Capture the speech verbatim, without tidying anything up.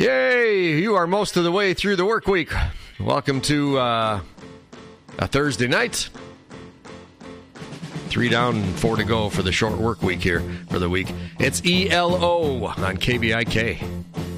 Yay! You are most of the way through the work week. Welcome to uh, a Thursday night. Three down, four to go for the short work week here for the week. It's E L O on K B I K.